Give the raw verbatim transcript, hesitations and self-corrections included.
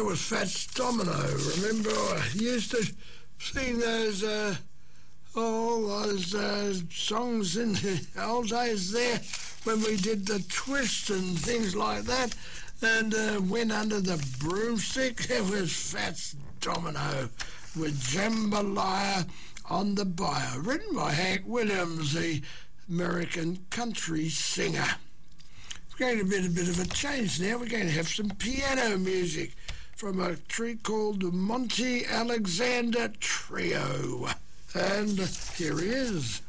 was Fats Domino. Remember, I used to sing those, uh, all those uh, songs in the old days there when we did the twist and things like that, and uh, went under the broomstick. There was Fats Domino with Jambalaya on the Bio, written by Hank Williams, the American country singer. We're going to be a bit of a change now. We're going to have some piano music from a tree called the Monty Alexander Trio. And here he is.